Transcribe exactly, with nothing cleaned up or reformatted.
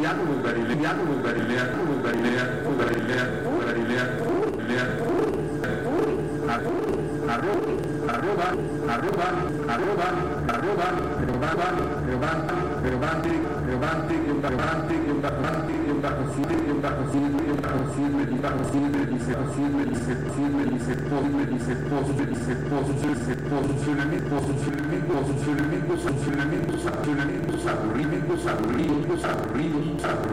Diácono Galilea, Diácono Galilea, Diácono Galilea, Galilea, Galilea, Galilea, arroba, arroba, arroba, arroba, arroba, robaba, robante, robante, robante, robante, robante, bajo siete, bajo siete, bajo siete, bajo siete, dice, siete, dice, siete, dice, posible, dice, posible, dice, posible, dice, posicionamiento, posicionamiento, posicionamiento, funcionamiento, funcionamientos, aburrimientos, aburridos, aburridos, aburridos.